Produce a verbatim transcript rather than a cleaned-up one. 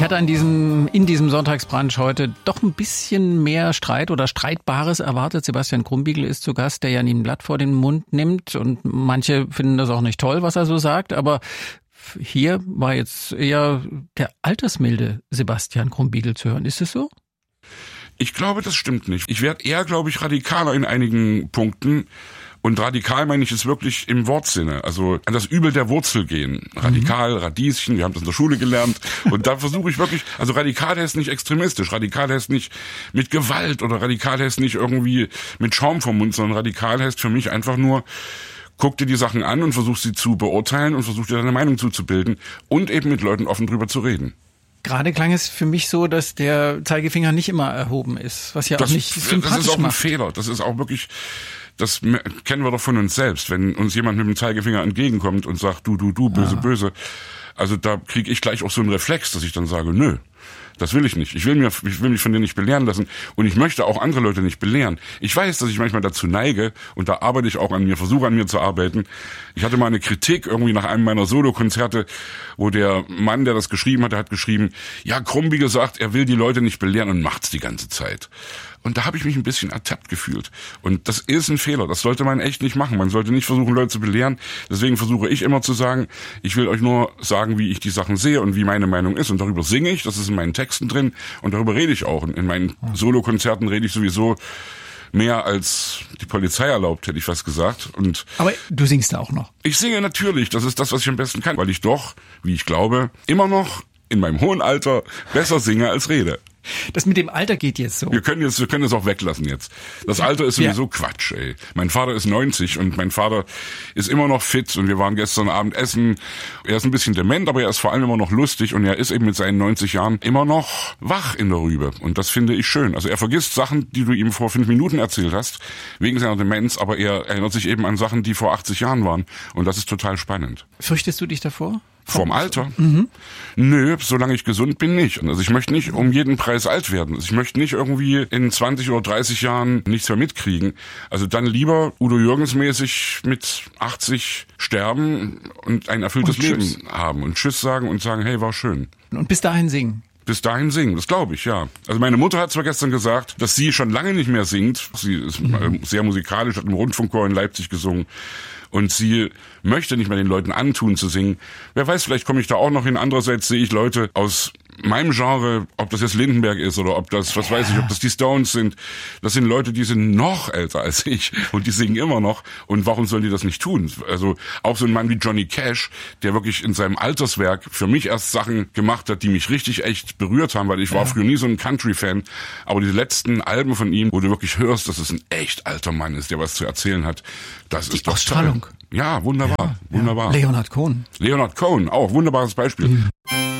Ich hatte an diesem, in diesem Sonntagsbrunch heute doch ein bisschen mehr Streit oder Streitbares erwartet. Sebastian Krumbiegel ist zu Gast, der ja nie ein Blatt vor den Mund nimmt. Und manche finden das auch nicht toll, was er so sagt. Aber hier war jetzt eher der altersmilde Sebastian Krumbiegel zu hören. Ist es so? Ich glaube, das stimmt nicht. Ich werde eher, glaube ich, radikaler in einigen Punkten. Und radikal meine ich es wirklich im Wortsinne, also an das Übel der Wurzel gehen. Radikal, Radieschen, wir haben das in der Schule gelernt. Und da versuche ich wirklich, also radikal heißt nicht extremistisch, radikal heißt nicht mit Gewalt oder radikal heißt nicht irgendwie mit Schaum vom Mund, sondern radikal heißt für mich einfach nur, guck dir die Sachen an und versuch sie zu beurteilen und versuch dir deine Meinung zuzubilden und eben mit Leuten offen drüber zu reden. Gerade klang es für mich so, dass der Zeigefinger nicht immer erhoben ist, was ja das, auch nicht sympathisch macht. Das ist auch ein macht. Fehler, das ist auch wirklich... Das kennen wir doch von uns selbst, wenn uns jemand mit dem Zeigefinger entgegenkommt und sagt, du, du, du, böse, ja. böse. Also da kriege ich gleich auch so einen Reflex, dass ich dann sage, nö, das will ich nicht. Ich will mir, ich will mich von dir nicht belehren lassen und ich möchte auch andere Leute nicht belehren. Ich weiß, dass ich manchmal dazu neige und da arbeite ich auch an mir, versuche an mir zu arbeiten. Ich hatte mal eine Kritik irgendwie nach einem meiner Solokonzerte, wo der Mann, der das geschrieben hat, der hat geschrieben, ja, Krumbiegel sagt, er will die Leute nicht belehren und macht's die ganze Zeit. Und da habe ich mich ein bisschen ertappt gefühlt. Und das ist ein Fehler. Das sollte man echt nicht machen. Man sollte nicht versuchen, Leute zu belehren. Deswegen versuche ich immer zu sagen, ich will euch nur sagen, wie ich die Sachen sehe und wie meine Meinung ist. Und darüber singe ich. Das ist in meinen Texten drin. Und darüber rede ich auch. Und in meinen Solokonzerten rede ich sowieso mehr als die Polizei erlaubt, hätte ich fast gesagt. Und aber du singst da auch noch? Ich singe natürlich. Das ist das, was ich am besten kann. Weil ich doch, wie ich glaube, immer noch in meinem hohen Alter besser singe als rede. Das mit dem Alter geht jetzt so. Wir können jetzt, wir können es auch weglassen jetzt. Das Alter ist sowieso ja. Quatsch, ey. Mein Vater ist neunzig und mein Vater ist immer noch fit und wir waren gestern Abend essen. Er ist ein bisschen dement, aber er ist vor allem immer noch lustig und er ist eben mit seinen neunzig Jahren immer noch wach in der Rübe. Und das finde ich schön. Also er vergisst Sachen, die du ihm vor fünf Minuten erzählt hast, wegen seiner Demenz, aber er erinnert sich eben an Sachen, die vor achtzig Jahren waren. Und das ist total spannend. Fürchtest du dich davor? Vorm Alter? Mhm. Nö, solange ich gesund bin, nicht. Also ich möchte nicht um jeden Preis alt werden. Also ich möchte nicht irgendwie in zwanzig oder dreißig Jahren nichts mehr mitkriegen. Also dann lieber Udo Jürgens mäßig mit achtzig sterben und ein erfülltes und Leben haben und Tschüss sagen und sagen, hey, war schön. Und bis dahin singen. Bis dahin singen, das glaube ich, ja. Also meine Mutter hat zwar gestern gesagt, dass sie schon lange nicht mehr singt. Sie ist mhm. sehr musikalisch, hat im Rundfunkchor in Leipzig gesungen. Und sie möchte nicht mehr den Leuten antun zu singen. Wer weiß, vielleicht komme ich da auch noch hin. Andererseits sehe ich Leute aus meinem Genre, ob das jetzt Lindenberg ist oder ob das, was weiß ich, ob das die Stones sind. Das sind Leute, die sind noch älter als ich und die singen immer noch. Und warum sollen die das nicht tun? Also auch so ein Mann wie Johnny Cash, der wirklich in seinem Alterswerk für mich erst Sachen gemacht hat, die mich richtig echt berührt haben, weil ich war ja. früher nie so ein Country-Fan. Aber die letzten Alben von ihm, wo du wirklich hörst, dass es ein echt alter Mann ist, der was zu erzählen hat, das die ist doch Ausstrahlung. Toll. Ja, wunderbar, ja, wunderbar. Ja. Leonard Cohen. Leonard Cohen, auch wunderbares Beispiel. Mhm.